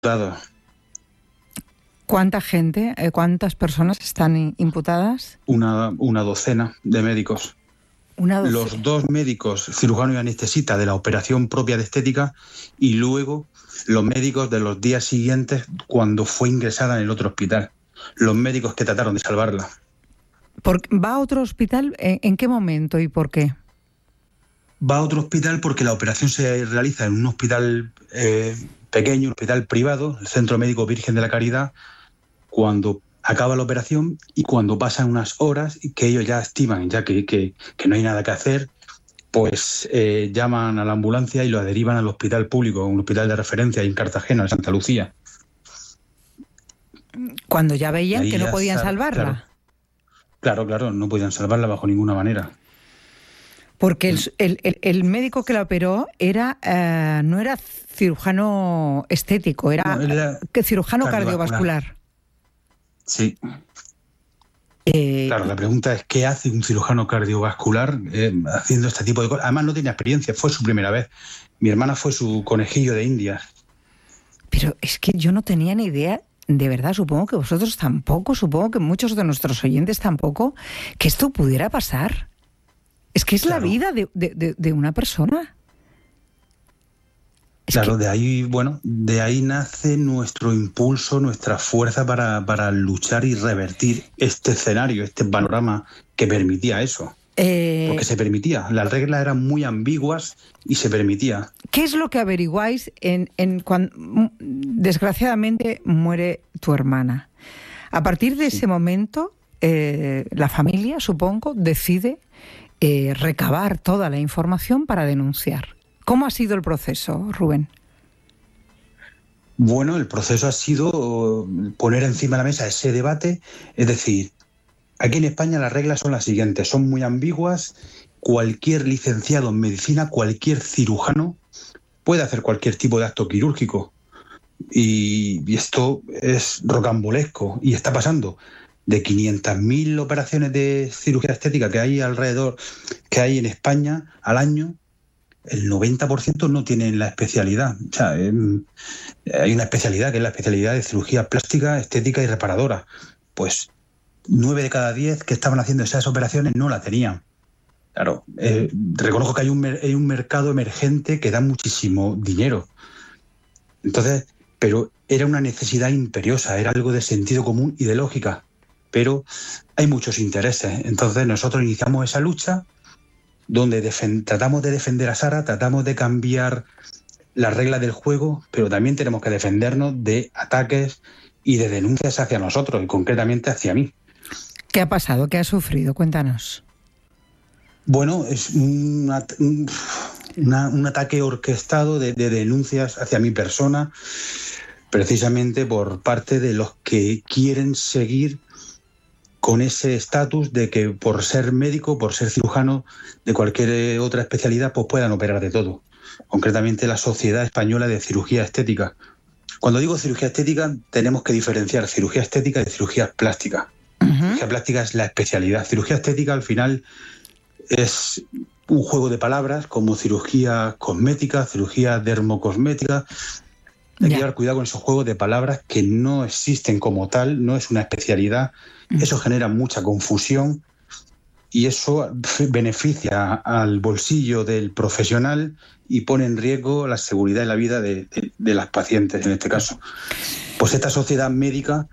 imputados. ¿Cuánta gente, cuántas personas están imputadas? Una docena de médicos. Los 2 médicos, cirujano y anestesista, de la operación propia de estética, y luego los médicos de los días siguientes cuando fue ingresada en el otro hospital. Los médicos que trataron de salvarla. ¿Va a otro hospital? ¿En qué momento y por qué? Va a otro hospital porque la operación se realiza en un hospital pequeño, un hospital privado, el Centro Médico Virgen de la Caridad, cuando acaba la operación y cuando pasan unas horas y que ellos ya estiman ya que no hay nada que hacer, pues llaman a la ambulancia y lo derivan al hospital público, un hospital de referencia en Cartagena, en Santa Lucía. Cuando ya veían que no podían salvarla. Claro, no podían salvarla bajo ninguna manera. Porque el médico que la operó no era cirujano estético, era cirujano cardiovascular. Sí. Claro, la pregunta es ¿qué hace un cirujano cardiovascular haciendo este tipo de cosas? Además no tenía experiencia, fue su primera vez. Mi hermana fue su conejillo de Indias. Pero es que yo no tenía ni idea, de verdad, supongo que vosotros tampoco, supongo que muchos de nuestros oyentes tampoco, que esto pudiera pasar. Es que es la vida de una persona. Claro, de ahí nace nuestro impulso, nuestra fuerza para luchar y revertir este escenario, este panorama que permitía eso. Porque se permitía. Las reglas eran muy ambiguas y se permitía. ¿Qué es lo que averiguáis cuando desgraciadamente muere tu hermana? A partir de ese momento, la familia, supongo, decide recabar toda la información para denunciar. ¿Cómo ha sido el proceso, Rubén? Bueno, el proceso ha sido poner encima de la mesa ese debate, es decir, aquí en España las reglas son las siguientes, son muy ambiguas, cualquier licenciado en medicina, cualquier cirujano puede hacer cualquier tipo de acto quirúrgico y esto es rocambolesco y está pasando. De 500.000 operaciones de cirugía estética que hay alrededor, que hay en España al año, el 90% no tienen la especialidad. O sea, hay una especialidad que es la especialidad de cirugía plástica, estética y reparadora. Pues 9 de cada 10 que estaban haciendo esas operaciones no la tenían. Claro, reconozco que hay un mercado emergente que da muchísimo dinero. Entonces, pero era una necesidad imperiosa, era algo de sentido común y de lógica. Pero hay muchos intereses. Entonces nosotros iniciamos esa lucha donde tratamos de defender a Sara, tratamos de cambiar las reglas del juego, pero también tenemos que defendernos de ataques y de denuncias hacia nosotros, y concretamente hacia mí. ¿Qué ha pasado? ¿Qué ha sufrido? Cuéntanos. Bueno, es un ataque orquestado de denuncias hacia mi persona, precisamente por parte de los que quieren seguir con ese estatus de que por ser médico, por ser cirujano de cualquier otra especialidad, pues puedan operar de todo. Concretamente la Sociedad Española de Cirugía Estética. Cuando digo cirugía estética, tenemos que diferenciar cirugía estética de cirugía plástica. Cirugía plástica es la especialidad. Cirugía estética, al final, es un juego de palabras como cirugía cosmética, cirugía dermocosmética. Hay que llevar cuidado con esos juegos de palabras que no existen como tal, no es una especialidad. Eso genera mucha confusión y eso beneficia al bolsillo del profesional y pone en riesgo la seguridad y la vida de las pacientes, en este caso. Pues esta sociedad médica,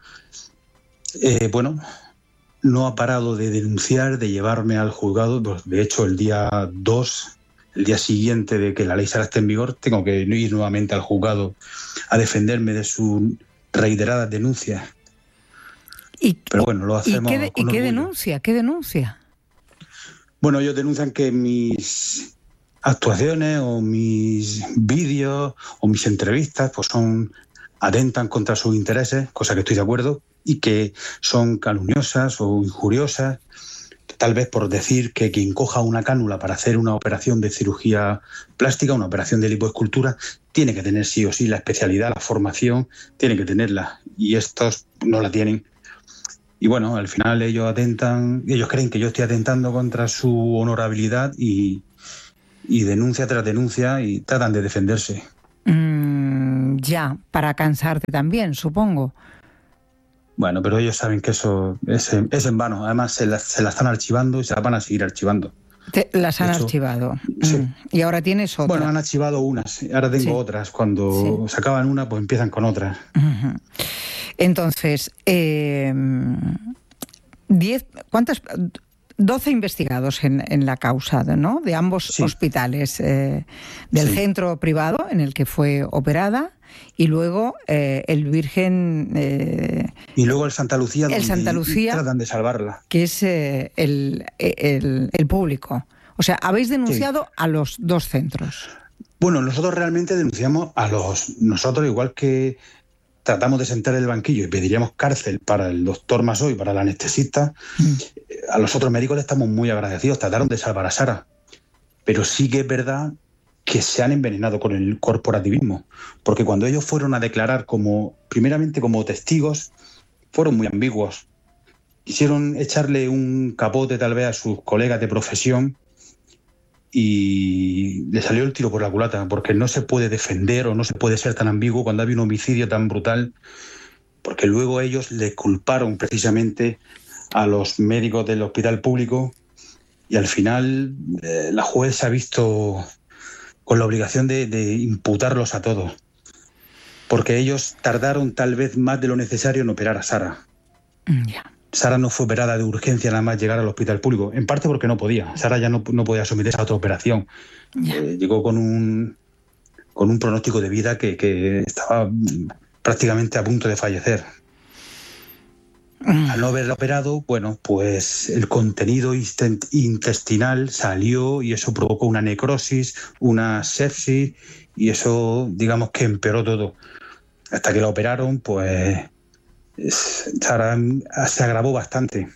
no ha parado de denunciar, de llevarme al juzgado. De hecho, el día 2, el día siguiente de que la ley Sara esté en vigor, tengo que ir nuevamente al juzgado a defenderme de sus reiteradas denuncias. Pero bueno, lo hacemos. ¿Y qué denuncia? ¿Qué denuncia? Bueno, ellos denuncian que mis actuaciones o mis vídeos o mis entrevistas pues atentan contra sus intereses, cosa que estoy de acuerdo, y que son calumniosas o injuriosas, tal vez por decir que quien coja una cánula para hacer una operación de cirugía plástica, una operación de lipoescultura, tiene que tener sí o sí la especialidad, la formación, tiene que tenerla, y estos no la tienen. Y bueno, al final ellos creen que yo estoy atentando contra su honorabilidad y denuncia tras denuncia y tratan de defenderse. ya para cansarte también, supongo. Bueno, pero ellos saben que eso es en vano. Además, se la están archivando y se la van a seguir archivando. Las han archivado. Sí. Y ahora tienes otra. Bueno, han archivado unas, ahora tengo otras. Cuando se acaban una, pues empiezan con otras. Entonces, 12 investigados en la causa, ¿no? De ambos hospitales, del centro privado en el que fue operada y luego el Virgen... y luego el Santa Lucía, el Santa Lucía, tratan de salvarla. Que es el público. O sea, habéis denunciado a los dos centros. Bueno, nosotros realmente denunciamos nosotros igual que tratamos de sentar el banquillo y pediríamos cárcel para el doctor Masó y para el anestesista, a los otros médicos le estamos muy agradecidos, trataron de salvar a Sara. Pero sí que es verdad que se han envenenado con el corporativismo, porque cuando ellos fueron a declarar primeramente como testigos, fueron muy ambiguos. Quisieron echarle un capote tal vez a sus colegas de profesión y le salió el tiro por la culata, porque no se puede defender o no se puede ser tan ambiguo cuando hay un homicidio tan brutal, porque luego ellos le culparon precisamente a los médicos del hospital público y al final la juez se ha visto con la obligación de imputarlos a todos, porque ellos tardaron tal vez más de lo necesario en operar a Sara. Sara no fue operada de urgencia nada más llegar al hospital público, en parte porque no podía. Sara ya no podía someterse a otra operación. Llegó con un pronóstico de vida que estaba prácticamente a punto de fallecer. Al no haberla operado, bueno, pues el contenido intestinal salió y eso provocó una necrosis, una sepsis y eso, digamos que empeoró todo. Hasta que la operaron, pues Sara se agravó bastante.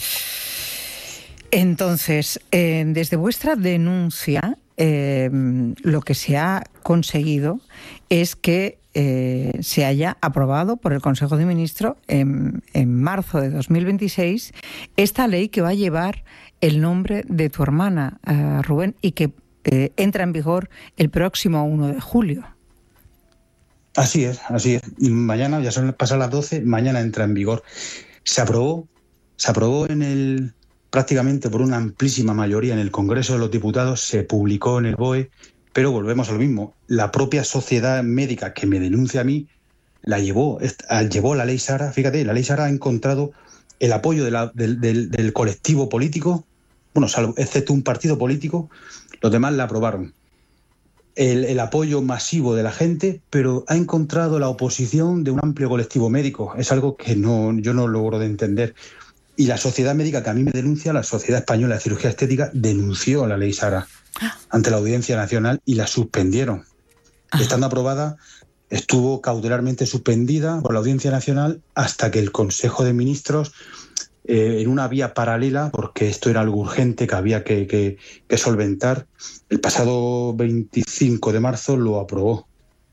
Entonces, desde vuestra denuncia, lo que se ha conseguido es que se haya aprobado por el Consejo de Ministros en marzo de 2026 esta ley que va a llevar el nombre de tu hermana, Rubén, y que entra en vigor el próximo 1 de julio. Así es. Y mañana, ya son pasadas las 12, mañana entra en vigor. Se aprobó prácticamente por una amplísima mayoría en el Congreso de los Diputados, se publicó en el BOE, pero volvemos a lo mismo. La propia sociedad médica que me denuncia a mí llevó la ley Sara. Fíjate, la ley Sara ha encontrado el apoyo del colectivo político, bueno, excepto un partido político, los demás la aprobaron. El apoyo masivo de la gente, pero ha encontrado la oposición de un amplio colectivo médico. Es algo que yo no logro de entender. Y la sociedad médica que a mí me denuncia, la Sociedad Española de Cirugía Estética, denunció la ley Sara ante la Audiencia Nacional y la suspendieron. Estando aprobada, estuvo cautelarmente suspendida por la Audiencia Nacional hasta que el Consejo de Ministros, en una vía paralela, porque esto era algo urgente que había que solventar, el pasado 25 de marzo lo aprobó.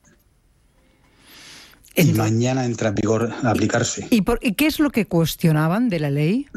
Y mañana entra en vigor a aplicarse. ¿Y qué es lo que cuestionaban de la ley?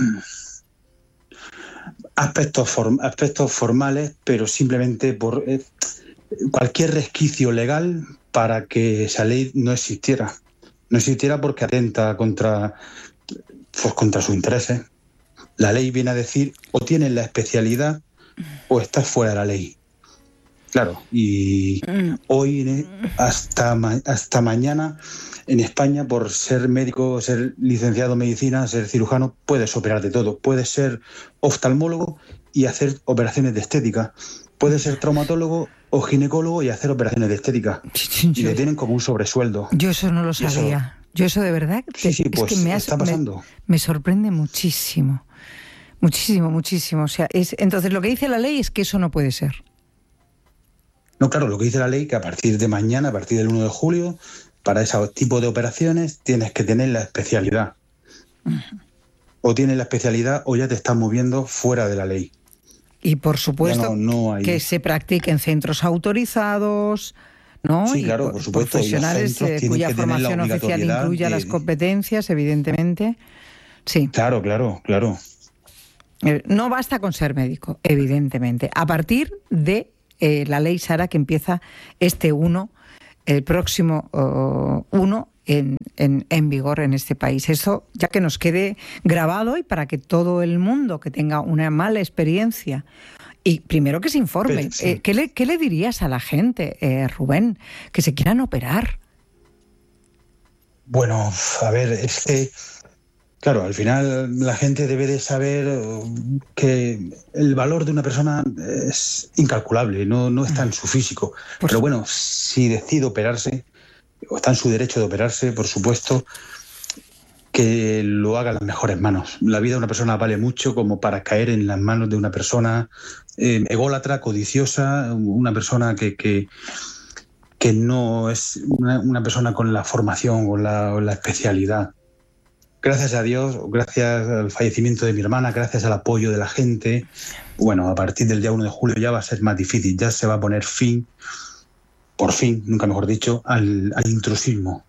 Aspectos formales, pero simplemente por cualquier resquicio legal para que esa ley no existiera. No existiera porque atenta contra sus intereses. La ley viene a decir o tienes la especialidad o estás fuera de la ley. Claro, y hoy hasta mañana en España, por ser médico, ser licenciado en medicina, ser cirujano, puedes operar de todo. Puedes ser oftalmólogo y hacer operaciones de estética. Puedes ser traumatólogo o ginecólogo y hacer operaciones de estética. Y le tienen como un sobresueldo. Yo eso no lo sabía. Yo eso de verdad pues es que está pasando. Me sorprende muchísimo. Muchísimo. O sea, entonces lo que dice la ley es que eso no puede ser. No, claro, lo que dice la ley que a partir de mañana, a partir del 1 de julio, para ese tipo de operaciones tienes que tener la especialidad. O tienes la especialidad o ya te estás moviendo fuera de la ley. Y por supuesto no hay... que se practique en centros autorizados, ¿no? Sí, y claro, por supuesto. Profesionales cuya formación oficial incluya las competencias, evidentemente. Sí. Claro. No basta con ser médico, evidentemente. A partir de la ley Sara, que empieza este 1 el próximo 1 en vigor en este país. Eso ya que nos quede grabado y para que todo el mundo que tenga una mala experiencia, y primero que se informe. Sí. ¿Qué le dirías a la gente, Rubén, que se quieran operar? Bueno, a ver, es que, claro, al final la gente debe de saber que el valor de una persona es incalculable, no está en su físico. Pero bueno, si decide operarse, o está en su derecho de operarse, por supuesto, que lo haga en las mejores manos. La vida de una persona vale mucho como para caer en las manos de una persona ególatra, codiciosa, una persona que no es una persona con la formación o la especialidad. Gracias a Dios, gracias al fallecimiento de mi hermana, gracias al apoyo de la gente, bueno, a partir del día 1 de julio ya va a ser más difícil, ya se va a poner fin, por fin, nunca mejor dicho, al intrusismo.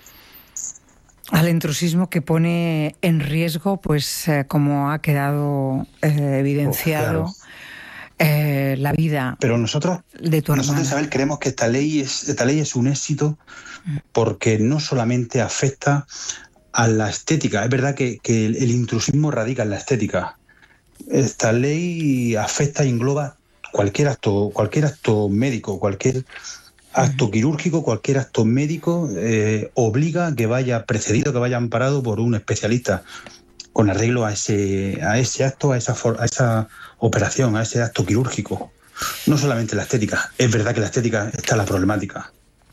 Al intrusismo que pone en riesgo, pues como ha quedado evidenciado, claro, la vida. Pero nosotros, de tu hermana. Nosotros, Isabel, creemos que esta ley es un éxito porque no solamente afecta a la estética. Es verdad que el intrusismo radica en la estética. Esta ley afecta e engloba cualquier acto médico, cualquier acto quirúrgico, cualquier acto médico, obliga a que vaya precedido, que vaya amparado por un especialista con arreglo a ese acto, a esa operación, a ese acto quirúrgico. No solamente la estética. Es verdad que la estética está la problemática.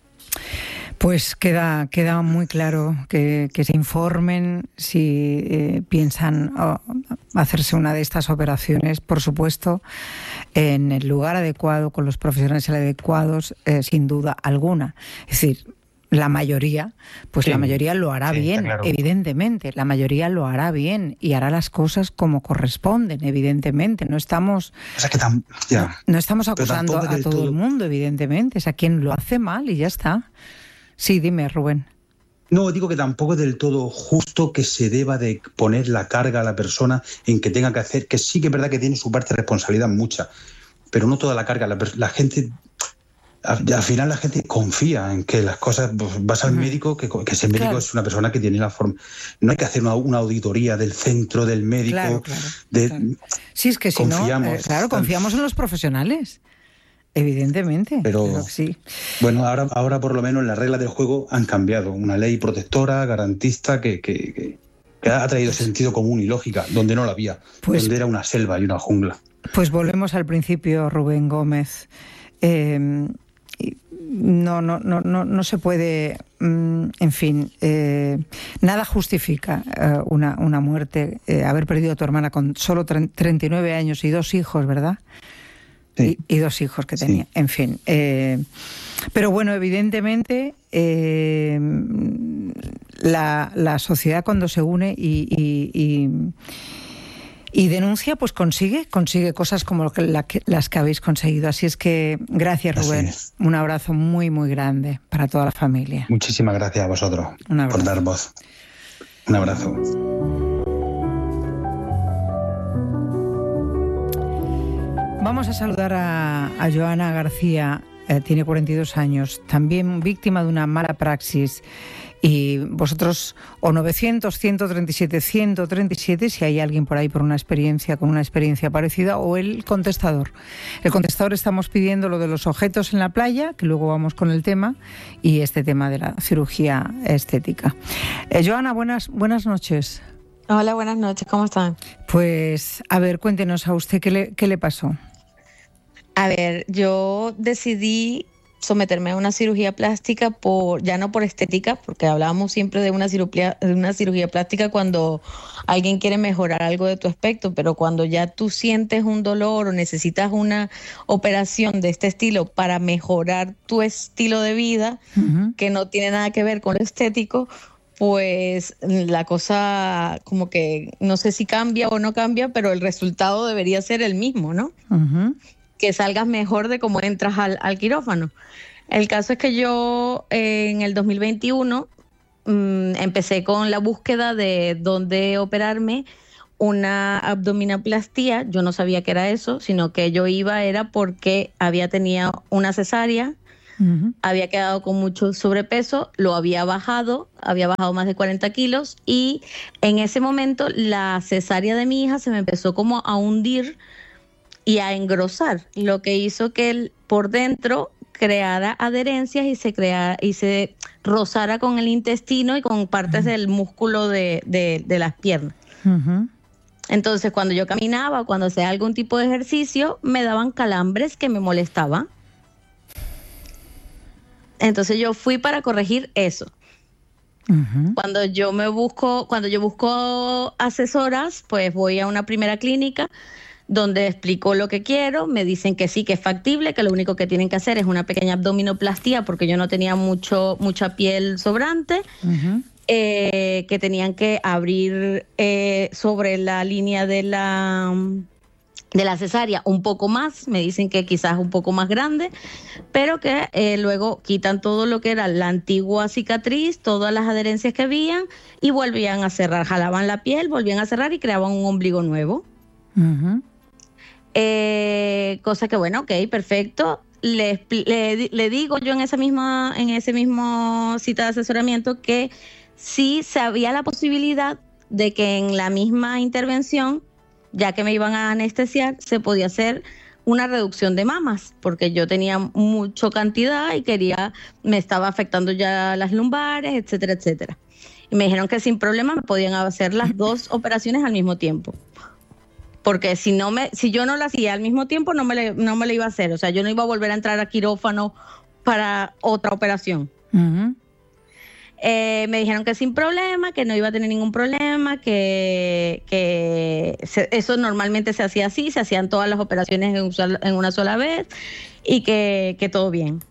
Pues queda muy claro que se informen si piensan hacerse una de estas operaciones, por supuesto, en el lugar adecuado, con los profesionales adecuados, sin duda alguna. Es decir, la mayoría, pues sí, la mayoría lo hará bien, claro. Evidentemente, la mayoría lo hará bien y hará las cosas como corresponden, evidentemente. No estamos, no estamos acusando a todo el mundo, evidentemente. Es a quien lo hace mal y ya está. Sí, dime, Rubén. No, digo que tampoco es del todo justo que se deba de poner la carga a la persona en que tenga que hacer, que sí que es verdad que tiene su parte de responsabilidad mucha, pero no toda la carga. La gente, al final la gente confía en que las cosas, pues, vas al médico, que ese médico claro. Es una persona que tiene la forma. No hay que hacer una auditoría del centro, del médico. Claro. Sí, es que si confiamos, no, confiamos en los profesionales. Evidentemente, pero sí. Bueno, ahora por lo menos las reglas del juego han cambiado. Una ley protectora, garantista, que ha traído sentido común y lógica, donde no la había, donde era una selva y una jungla. Pues volvemos al principio, Rubén Gómez. No se puede, en fin, nada justifica una muerte, haber perdido a tu hermana con solo 39 años y 2 hijos, ¿verdad? Sí. Y 2 hijos que tenía, sí. En fin. Pero bueno, evidentemente la sociedad cuando se une y denuncia, pues consigue cosas como las que habéis conseguido. Así es que gracias, Rubén. Un abrazo muy, muy grande para toda la familia. Muchísimas gracias a vosotros por dar voz. Un abrazo. Vamos a saludar a Joana García, tiene 42 años, también víctima de una mala praxis. Y vosotros, o 900-137-137, si hay alguien por ahí con una experiencia parecida, o el contestador. El contestador estamos pidiendo lo de los objetos en la playa, que luego vamos con el tema, y este tema de la cirugía estética. Joana, buenas noches. Hola, buenas noches, ¿cómo están? Pues, a ver, cuéntenos a usted qué le pasó. A ver, yo decidí someterme a una cirugía plástica ya no por estética, porque hablábamos siempre de una cirugía plástica cuando alguien quiere mejorar algo de tu aspecto, pero cuando ya tú sientes un dolor o necesitas una operación de este estilo para mejorar tu estilo de vida, que no tiene nada que ver con lo estético, pues la cosa como que no sé si cambia o no cambia, pero el resultado debería ser el mismo, ¿no? Que salgas mejor de cómo entras al quirófano. El caso es que yo en el 2021 empecé con la búsqueda de dónde operarme una abdominoplastia. Yo no sabía que era eso, sino que yo era porque había tenido una cesárea había quedado con mucho sobrepeso, lo había bajado más de 40 kilos y en ese momento la cesárea de mi hija se me empezó como a hundir y a engrosar, lo que hizo que por dentro creara adherencias y se rozara con el intestino y con partes del músculo de las piernas. Entonces, cuando yo caminaba, cuando hacía algún tipo de ejercicio, me daban calambres que me molestaban. Entonces yo fui para corregir eso. Cuando yo busco asesoras, pues voy a una primera clínica donde explico lo que quiero, me dicen que sí, que es factible, que lo único que tienen que hacer es una pequeña abdominoplastía porque yo no tenía mucha piel sobrante, que tenían que abrir sobre la línea de la cesárea un poco más, me dicen que quizás un poco más grande, pero que luego quitan todo lo que era la antigua cicatriz, todas las adherencias que habían y volvían a cerrar, jalaban la piel, volvían a cerrar y creaban un ombligo nuevo. Cosa que bueno, ok, perfecto. Le digo yo en ese mismo cita de asesoramiento que sí sabía la posibilidad de que en la misma intervención, ya que me iban a anestesiar, se podía hacer una reducción de mamas, porque yo tenía mucha cantidad y me estaba afectando ya las lumbares, etcétera, etcétera. Y me dijeron que sin problema me podían hacer las 2 operaciones al mismo tiempo. Porque si yo no la hacía al mismo tiempo, no me la iba a hacer. O sea, yo no iba a volver a entrar a quirófano para otra operación. Me dijeron que sin problema, que no iba a tener ningún problema, que eso normalmente se hacía así, se hacían todas las operaciones en una sola vez y que todo bien.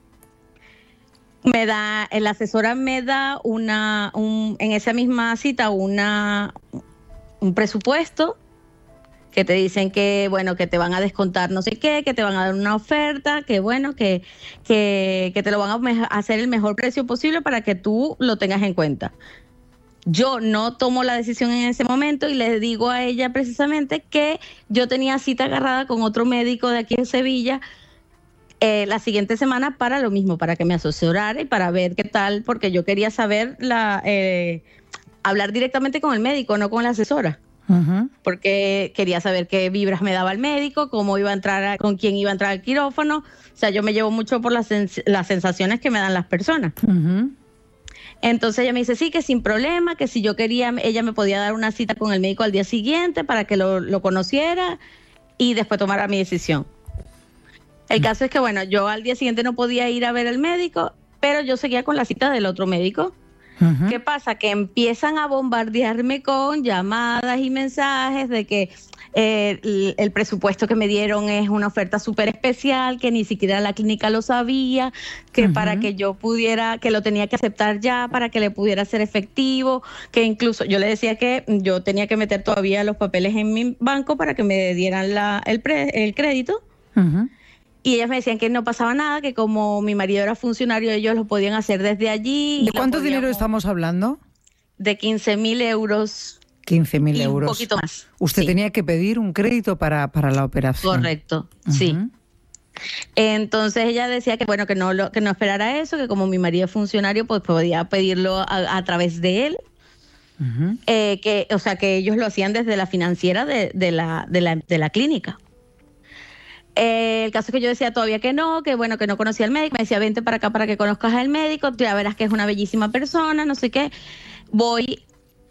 La asesora me da en esa misma cita un presupuesto que te dicen que bueno, que te van a descontar no sé qué, que te van a dar una oferta, que bueno, que te lo van a hacer el mejor precio posible para que tú lo tengas en cuenta. Yo no tomo la decisión en ese momento y le digo a ella precisamente que yo tenía cita agarrada con otro médico de aquí en Sevilla la siguiente semana para lo mismo, para que me asesorara y para ver qué tal, porque yo quería saber hablar directamente con el médico, no con la asesora. Porque quería saber qué vibras me daba el médico, cómo iba a entrar, con quién iba a entrar al quirófano. O sea, yo me llevo mucho por las sensaciones que me dan las personas. Entonces ella me dice, sí, que sin problema, que si yo quería, ella me podía dar una cita con el médico al día siguiente para que lo conociera y después tomara mi decisión. El caso es que, bueno, yo al día siguiente no podía ir a ver al médico, pero yo seguía con la cita del otro médico. ¿Qué pasa? Que empiezan a bombardearme con llamadas y mensajes de que el presupuesto que me dieron es una oferta súper especial, que ni siquiera la clínica lo sabía, que para que yo pudiera, que lo tenía que aceptar ya, para que le pudiera ser efectivo, que incluso yo le decía que yo tenía que meter todavía los papeles en mi banco para que me dieran el crédito. Y ellas me decían que no pasaba nada, que como mi marido era funcionario, ellos lo podían hacer desde allí. ¿De cuánto dinero estamos hablando? De 15.000 euros. 15.000 euros. Un poquito más. Usted tenía que pedir un crédito para la operación. Correcto, sí. Entonces ella decía que bueno, que no esperara eso, que como mi marido es funcionario, pues podía pedirlo a través de él. O sea, que ellos lo hacían desde la financiera de la clínica. El caso es que yo decía todavía que no, que bueno, que no conocía al médico. Me decía, vente para acá para que conozcas al médico, ya verás que es una bellísima persona, no sé qué. Voy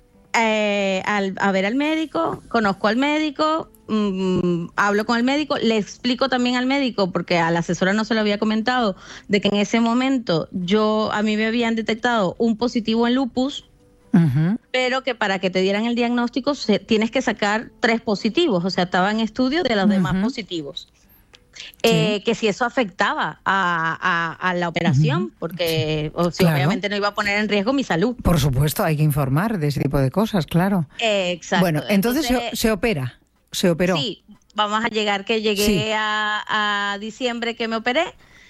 a ver al médico, conozco al médico, hablo con el médico, le explico también al médico, porque a la asesora no se lo había comentado, de que en ese momento a mí me habían detectado un positivo en lupus, pero que para que te dieran el diagnóstico tienes que sacar 3 positivos, o sea, estaba en estudio de los demás positivos. Que si eso afectaba a la operación, porque claro, obviamente no iba a poner en riesgo mi salud. Por supuesto, hay que informar de ese tipo de cosas, claro. Exacto. Bueno, entonces se operó. Sí, vamos a llegar que llegué a diciembre que me operé.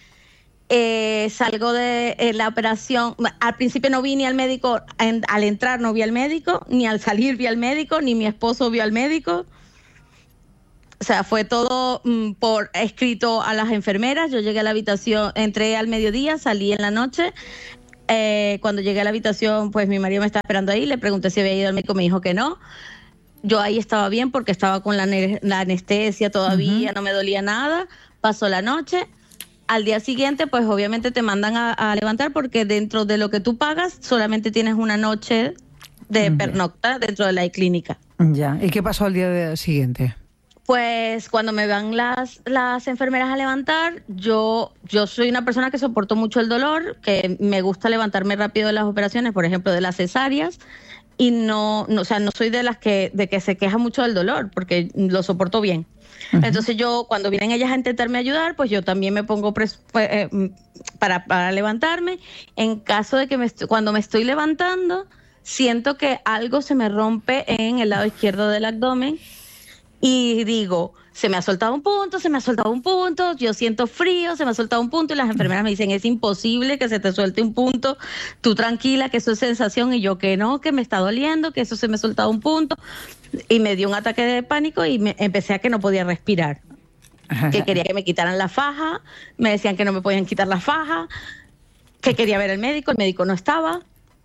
Salgo de la operación. Al principio no vi ni al médico, al entrar no vi al médico, ni al salir vi al médico, ni mi esposo vio al médico. O sea, fue todo por escrito a las enfermeras. Yo llegué a la habitación, entré al mediodía, salí en la noche. Cuando llegué a la habitación, pues mi marido me estaba esperando ahí. Le pregunté si había ido al médico, me dijo que no. Yo ahí estaba bien porque estaba con la anestesia todavía, no me dolía nada. Pasó la noche. Al día siguiente, pues obviamente te mandan a levantar porque dentro de lo que tú pagas solamente tienes una noche de pernocta dentro de la clínica. Ya. ¿Y qué pasó al día siguiente? Pues cuando me van las enfermeras a levantar, yo soy una persona que soporto mucho el dolor, que me gusta levantarme rápido de las operaciones, por ejemplo, de las cesáreas, y no soy de las que se queja mucho del dolor, porque lo soporto bien. Entonces yo, cuando vienen ellas a intentarme ayudar, pues yo también me pongo para levantarme. En caso de que cuando me estoy levantando, siento que algo se me rompe en el lado izquierdo del abdomen y digo, se me ha soltado un punto, yo siento frío, se me ha soltado un punto y las enfermeras me dicen, es imposible que se te suelte un punto, tú tranquila, que eso es sensación, y yo que no, que me está doliendo, que eso se me ha soltado un punto, y me dio un ataque de pánico y empecé a que no podía respirar, que quería que me quitaran la faja, me decían que no me podían quitar la faja, que quería ver al médico, el médico no estaba.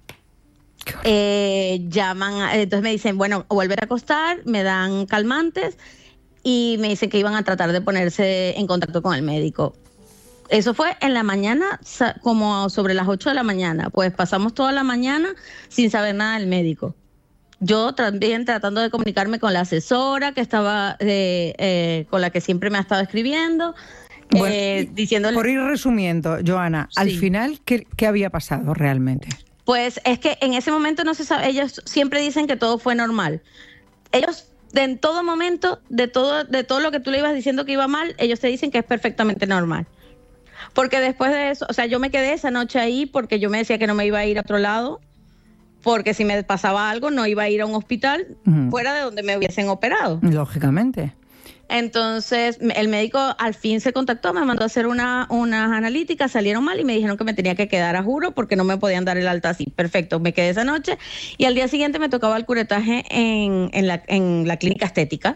Entonces me dicen, bueno, volver a acostar, me dan calmantes y me dicen que iban a tratar de ponerse en contacto con el médico. Eso fue en la mañana, como sobre las 8 de la mañana. Pues pasamos toda la mañana sin saber nada del médico. Yo también tratando de comunicarme con la asesora que estaba con la que siempre me ha estado escribiendo. Bueno, diciéndole... Por ir resumiendo, Joana, al final, ¿qué había pasado realmente? Pues es que en ese momento no se sabe, ellos siempre dicen que todo fue normal. Ellos en todo momento, de todo lo que tú le ibas diciendo que iba mal, ellos te dicen que es perfectamente normal. Porque después de eso, o sea, yo me quedé esa noche ahí porque yo me decía que no me iba a ir a otro lado, porque si me pasaba algo no iba a ir a un hospital fuera de donde me hubiesen operado. Lógicamente. Entonces el médico al fin se contactó, me mandó a hacer unas analíticas, salieron mal y me dijeron que me tenía que quedar a juro porque no me podían dar el alta así. Perfecto, me quedé esa noche y al día siguiente me tocaba el curetaje en la clínica estética.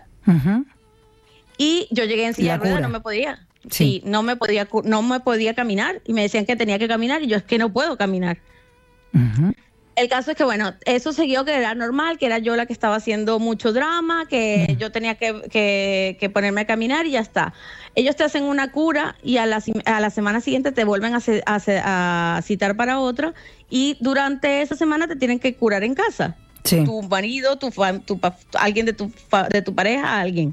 Y yo llegué en silla de ruedas, no me podía. Sí, no me podía caminar y me decían que tenía que caminar y yo es que no puedo caminar. El caso es que, bueno, eso siguió que era normal, que era yo la que estaba haciendo mucho drama, que yo tenía que ponerme a caminar y ya está. Ellos te hacen una cura y a la semana siguiente te vuelven a citar para otra y durante esa semana te tienen que curar en casa. Sí. Tu marido, alguien de tu pareja, alguien.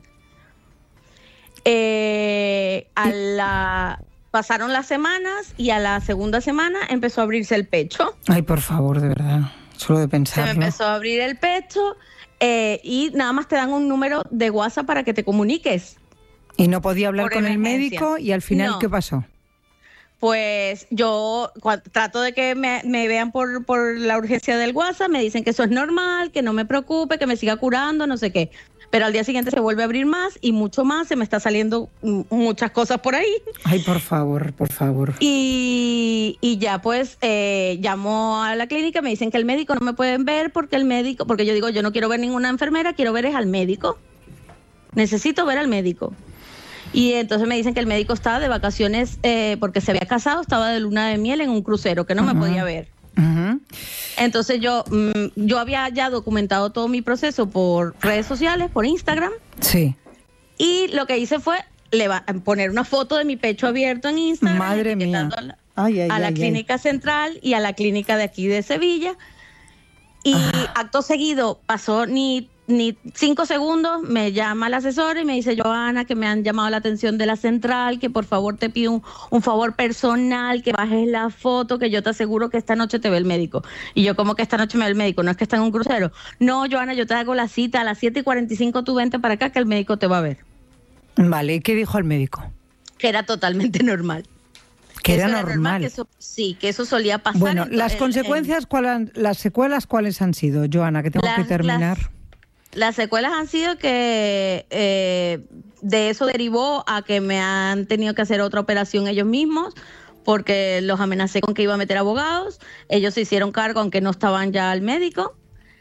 Pasaron las semanas y a la segunda semana empezó a abrirse el pecho. Ay, por favor, de verdad. Solo de pensarlo. Se me empezó a abrir el pecho y nada más te dan un número de WhatsApp para que te comuniques. ¿Y no podía hablar con el médico? ¿Y al final qué pasó? Pues yo trato de que me vean por la urgencia del WhatsApp, me dicen que eso es normal, que no me preocupe, que me siga curando, no sé qué. Pero al día siguiente se vuelve a abrir más y mucho más, se me está saliendo muchas cosas por ahí. Ay, por favor, por favor. Y ya pues llamo a la clínica, me dicen que el médico no me pueden ver porque yo digo, yo no quiero ver ninguna enfermera, quiero ver es al médico. Necesito ver al médico. Y entonces me dicen que el médico estaba de vacaciones porque se había casado, estaba de luna de miel en un crucero, que no me podía ver. Entonces yo había ya documentado todo mi proceso por redes sociales, por Instagram. Sí. Y lo que hice fue poner una foto de mi pecho abierto en Instagram. Madre mía. A la clínica central y a la clínica de aquí de Sevilla. Y acto seguido pasó ni 5 segundos, me llama el asesor y me dice, Joana, que me han llamado la atención de la central, que por favor te pido un favor personal, que bajes la foto, que yo te aseguro que esta noche te ve el médico. Y yo, ¿cómo que esta noche me ve el médico? ¿No es que está en un crucero? No, Joana, yo te hago la cita a las 7:45, tú vente para acá que el médico te va a ver. Vale, ¿y qué dijo el médico? Que era totalmente normal. Que era normal. Que eso solía pasar. Bueno, las consecuencias, las secuelas, ¿cuáles han sido, Joana? Que tengo que terminar. Las secuelas han sido que de eso derivó a que me han tenido que hacer otra operación ellos mismos porque los amenacé con que iba a meter abogados. Ellos se hicieron cargo aunque no estaban ya al médico.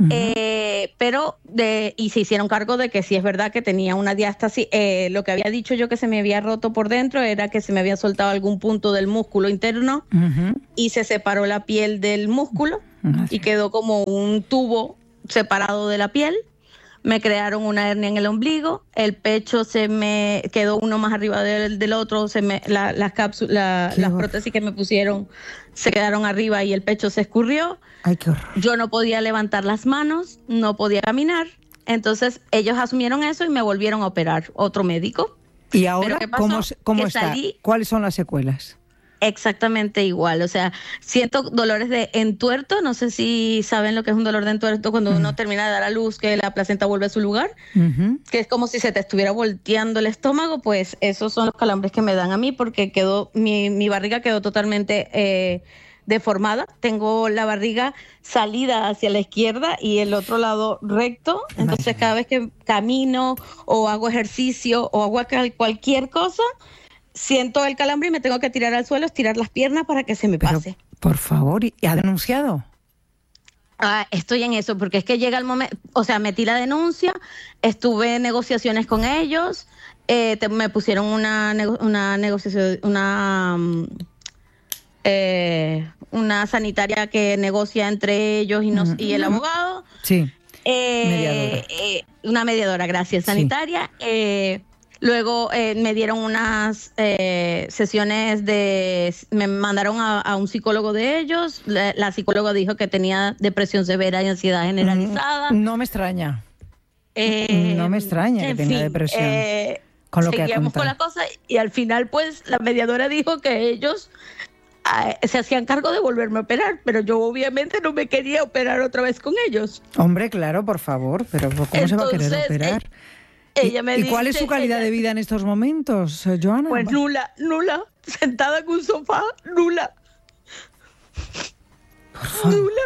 y se hicieron cargo de que sí es verdad que tenía una diástasis. Lo que había dicho yo que se me había roto por dentro era que se me había soltado algún punto del músculo interno y se separó la piel del músculo y quedó como un tubo separado de la piel. Me crearon una hernia en el ombligo, el pecho se me quedó uno más arriba del otro, las prótesis que me pusieron se quedaron arriba y el pecho se escurrió. Ay, qué horror. Yo no podía levantar las manos, no podía caminar, entonces ellos asumieron eso y me volvieron a operar, otro médico. ¿Y ahora cómo está? Salí ¿Cuáles son las secuelas? exactamente igual, o sea, siento dolores de entuerto, no sé si saben lo que es un dolor de entuerto cuando uno termina de dar a luz, que la placenta vuelve a su lugar, que es como si se te estuviera volteando el estómago, pues esos son los calambres que me dan a mí porque mi barriga quedó totalmente deformada, tengo la barriga salida hacia la izquierda y el otro lado recto, entonces cada vez que camino o hago ejercicio o hago cualquier cosa, siento el calambre y me tengo que tirar al suelo, estirar las piernas para que se me pase. Por favor, ¿y ha denunciado? Estoy en eso, porque es que llega el momento, o sea, metí la denuncia, estuve en negociaciones con ellos, me pusieron una negociación, una sanitaria que negocia entre ellos y el abogado. Sí, mediadora. Una mediadora, gracias, sanitaria. Sí. Luego me dieron unas sesiones me mandaron a un psicólogo de ellos. La psicóloga dijo que tenía depresión severa y ansiedad generalizada. No me extraña. No me extraña que tenga depresión. Con lo que seguíamos con la cosa y al final pues la mediadora dijo que ellos se hacían cargo de volverme a operar, pero yo obviamente no me quería operar otra vez con ellos. Hombre, claro, por favor, pero ¿cómo se va a querer operar? Ella me ¿Y cuál es su calidad de vida en estos momentos, Joana? Pues nula, sentada en un sofá, nula. Por favor. Nula.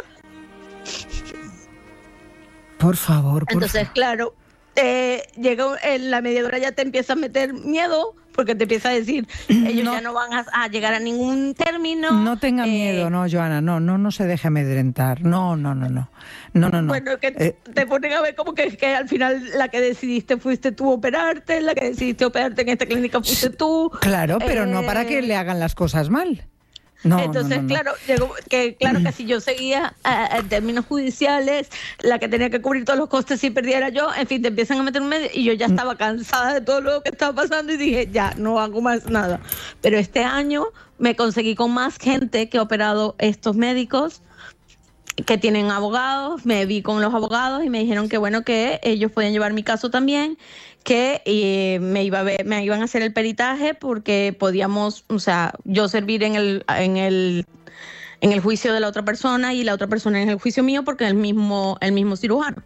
Por favor. Entonces, claro, llega la mediadora ya te empieza a meter miedo porque te empieza a decir, ellos ya no van a llegar a ningún término. No tenga miedo, no, Joana, no se deje amedrentar. No. Bueno, que te ponen a ver como que al final la que decidiste fuiste tú operarte, la que decidiste operarte en esta clínica fuiste tú. Claro, pero no para que le hagan las cosas mal. No, entonces, claro, llegó que si yo seguía en términos judiciales, la que tenía que cubrir todos los costes si perdiera yo, en fin, te empiezan a meter un medio y yo ya estaba cansada de todo lo que estaba pasando y dije, ya, no hago más nada. Pero este año me conseguí con más gente que ha operado estos médicos que tienen abogados, me vi con los abogados y me dijeron que bueno, que ellos podían llevar mi caso también, que me iban a hacer el peritaje porque podíamos, o sea, yo servir en el juicio de la otra persona y la otra persona en el juicio mío porque el mismo cirujano.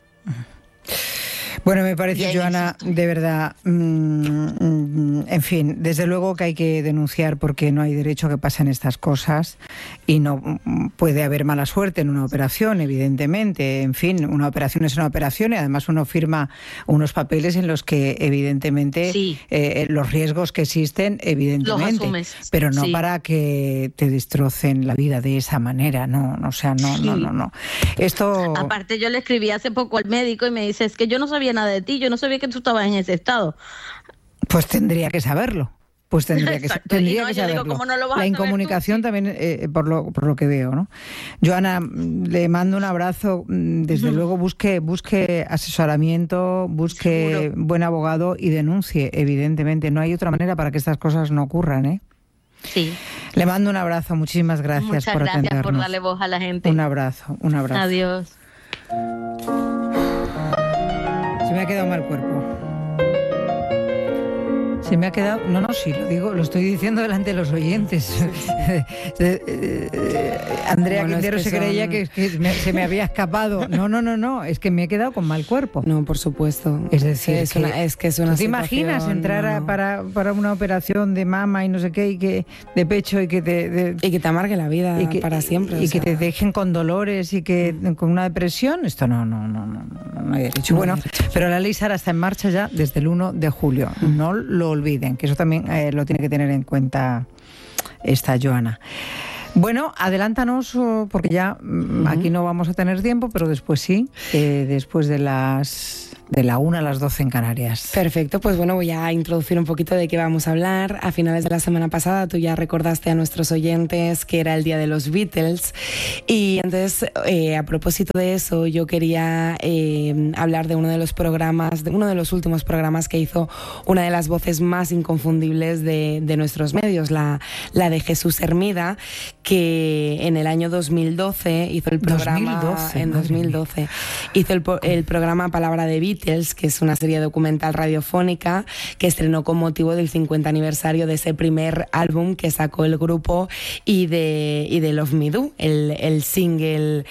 Bueno, me parece, Joana, de verdad, en fin, desde luego que hay que denunciar porque no hay derecho a que pasen estas cosas y no puede haber mala suerte en una operación, evidentemente. En fin, una operación es una operación y además uno firma unos papeles en los que evidentemente los riesgos que existen, evidentemente, los asumes, pero no para que te destrocen la vida de esa manera, no. Esto... Aparte, yo le escribí hace poco al médico y me dice, es que yo no sabía nada de ti, yo no sabía que tú estabas en ese estado. Pues tendría que saberlo. Tendría que saberlo. Digo, ¿cómo no lo vas la a incomunicación también, por lo que veo, ¿no? Joana, le mando un abrazo. Desde luego busque asesoramiento, busque Seguro. Buen abogado y denuncie, evidentemente. No hay otra manera para que estas cosas no ocurran, ¿eh? Sí. Le mando un abrazo. Muchísimas gracias por atendernos. Muchas gracias por darle voz a la gente. Un abrazo. Adiós. Se me ha quedado mal cuerpo. Se me ha quedado... No, sí, lo estoy diciendo delante de los oyentes. Andrea Quintero se creía que se me había escapado. No, es que me he quedado con mal cuerpo. No, por supuesto. Es decir, es una ¿te imaginas entrar para una operación de mama y no sé qué, y que de pecho y que te amargue la vida para siempre? Y que te dejen con dolores y que con una depresión? Esto no hay derecho. Bueno, pero la ley Sara está en marcha ya desde el 1 de julio. No lo olviden, que eso también lo tiene que tener en cuenta esta Joana. Bueno, adelántanos, porque ya aquí no vamos a tener tiempo, pero después sí, después de la 1 a las 12 en Canarias. Perfecto, pues bueno, voy a introducir un poquito de qué vamos a hablar. A finales de la semana pasada tú ya recordaste a nuestros oyentes que era el Día de los Beatles, y entonces a propósito de eso yo quería hablar de uno de los programas, de uno de los últimos programas que hizo una de las voces más inconfundibles de nuestros medios, la de Jesús Hermida, que en el año 2012 hizo el programa 2012 hizo el programa Palabra de Beatles, que es una serie documental radiofónica que estrenó con motivo del 50 aniversario de ese primer álbum que sacó el grupo y de Love Me Do, el single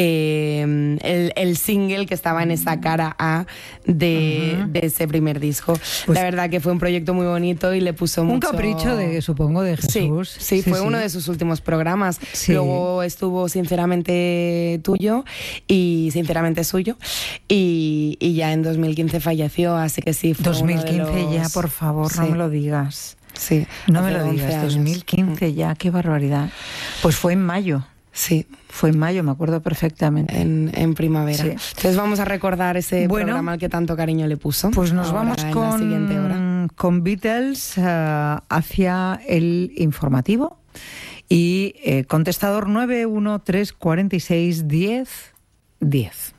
que estaba en esa cara A de ese primer disco. Pues la verdad que fue un proyecto muy bonito y le puso mucho... Un capricho supongo de Jesús. Sí, fue uno de sus últimos programas. Sí. Luego estuvo Sinceramente Tuyo y Sinceramente Suyo, y ya en 2015 falleció, así que sí. Fue 2015 ya, por favor, no me lo digas. Sí. No me lo digas, 2015 ya, qué barbaridad. Pues fue en mayo. Sí. Fue en mayo, me acuerdo perfectamente. En primavera. Sí. Entonces vamos a recordar ese programa al que tanto cariño le puso. Pues nos vamos con Beatles hacia el informativo. Y contestador 913461010.